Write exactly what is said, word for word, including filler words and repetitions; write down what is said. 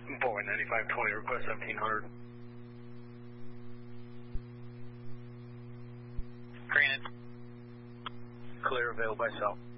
Boeing ninety-five twenty, request seventeen hundred. Granted. Clear, avail by cell.